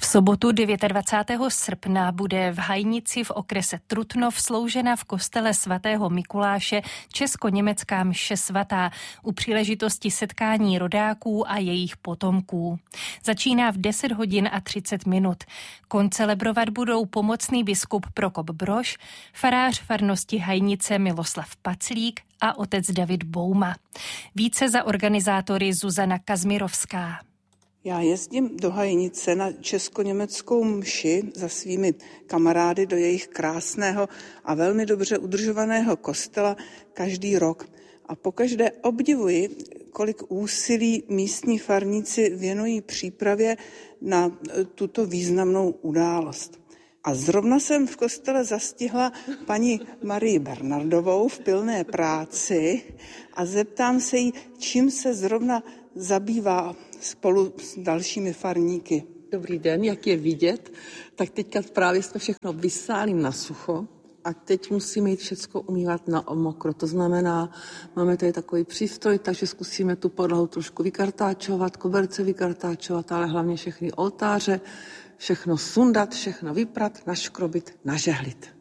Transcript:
sobotu 29. srpna bude v Hajnici v okrese Trutnov sloužena v kostele svatého Mikuláše česko-německá mše svatá u příležitosti setkání rodáků a jejich potomků. Začíná v 10 hodin a 30 minut. Koncelebrovat budou pomocný biskup Prokop Brož, farář farnosti Hajnice Miloslav Paclík a otec David Bouma. Více za organizátory Zuzana Kazmirovská. Já jezdím do Hajnice na česko-německou mši za svými kamarády do jejich krásného a velmi dobře udržovaného kostela každý rok. A pokaždé obdivuji, kolik úsilí místní farníci věnují přípravě na tuto významnou událost. A zrovna jsem v kostele zastihla paní Marii Bernardovou v pilné práci a zeptám se jí, čím se zrovna zabývá spolu s dalšími farníky. Dobrý den, jak je vidět, tak teďka právě jsme všechno vysáli na sucho a teď musíme jít všechno umývat na mokro. To znamená, máme tady takový přístroj, takže zkusíme tu podlahu trošku vykartáčovat, koberce vykartáčovat, ale hlavně všechny oltáře, všechno sundat, všechno vyprat, naškrobit, nažehlit.